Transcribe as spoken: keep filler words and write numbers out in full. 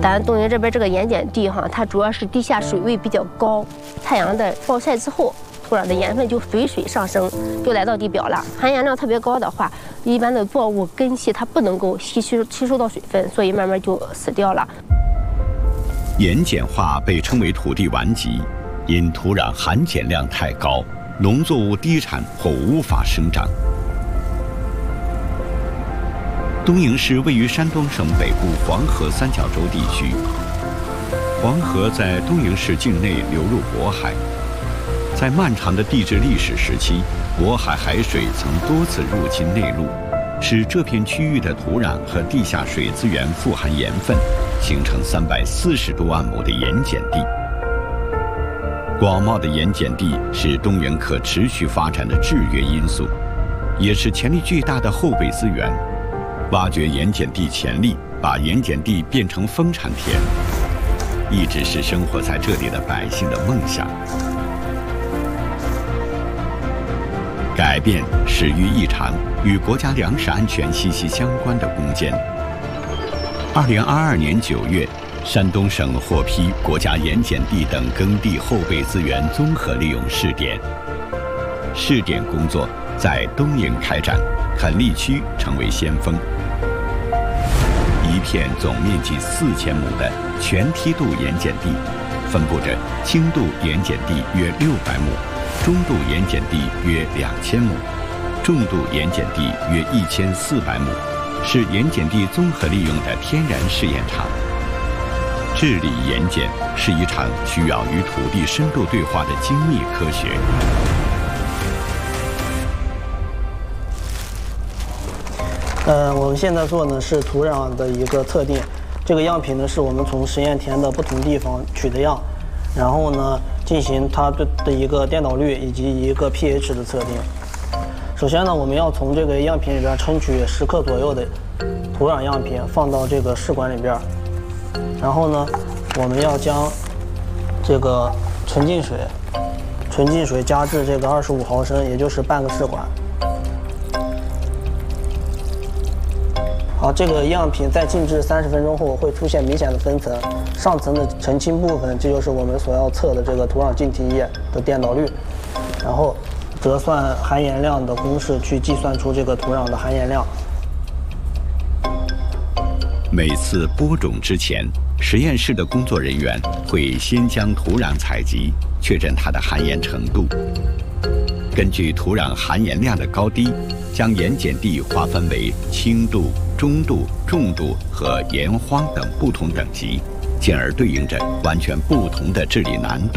咱东营这边这个盐碱地哈，它主要是地下水位比较高，太阳的暴晒之后，土壤的盐分就肥水上升，就来到地表了。含盐量特别高的话，一般的作物根系它不能够吸收吸收到水分，所以慢慢就死掉了。 盐碱化被称为土地顽疾，因土壤含碱量太高，农作物低产或无法生长。东营市位于山东省北部黄河三角洲地区，黄河在东营市境内流入渤海。在漫长的地质历史时期，渤海海水曾多次入侵内陆，使这片区域的土壤和地下水资源富含盐分，形成三百四十多万亩的盐碱地。广袤的盐碱地是东营可持续发展的制约因素，也是潜力巨大的后备资源。挖掘盐碱地潜力，把盐碱地变成丰产田，一直是生活在这里的百姓的梦想。改变始于一场与国家粮食安全息息相关的攻坚。二零二二年九月，山东省获批国家盐碱地等耕地后备资源综合利用试点。试点工作在东营开展，垦利区成为先锋。一片总面积四千亩的全梯度盐碱地，分布着轻度盐碱地约六百亩，中度盐碱地约两千亩，重度盐碱地约一千四百亩，是盐碱地综合利用的天然试验场。治理盐碱是一场需要与土地深度对话的精密科学。 呃，我们现在做呢是土壤的一个测定，这个样品呢是我们从实验田的不同地方取的样，然后呢进行它的的一个电导率以及一个 pH 的测定。首先呢，我们要从这个样品里边抽取十克左右的土壤样品放到这个试管里边，然后呢，我们要将这个纯净水，纯净水加至这个二十五毫升，也就是半个试管。好，这个样品在静置三十分钟后会出现明显的分层，上层的澄清部分，这就是我们所要测的这个土壤净体液的电导率，然后折算含盐量的公式去计算出这个土壤的含盐量。 每次播种之前，实验室的工作人员会先将土壤采集，确认它的含盐程度。根据土壤含盐量的高低，将盐碱地划分为轻度、中度、重度和盐荒等不同等级，进而对应着完全不同的治理难度。